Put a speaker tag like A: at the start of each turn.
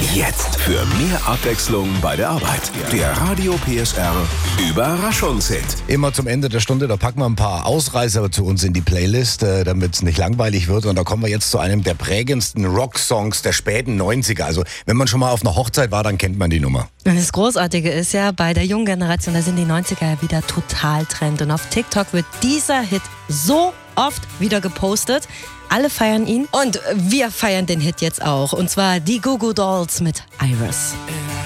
A: Jetzt für mehr Abwechslung bei der Arbeit. Der Radio PSR Überraschungshit.
B: Immer zum Ende der Stunde, da packen wir ein paar Ausreißer zu uns in die Playlist, damit es nicht langweilig wird. Und da kommen wir jetzt zu einem der prägendsten Rocksongs der späten 90er. Also wenn man schon mal auf einer Hochzeit war, dann kennt man die Nummer.
C: Und das Großartige ist ja, bei der jungen Generation, da sind die 90er ja wieder total Trend. Und auf TikTok wird dieser Hit so oft wieder gepostet. Alle feiern ihn und wir feiern den Hit jetzt auch. Und zwar die Goo Goo Dolls mit Iris.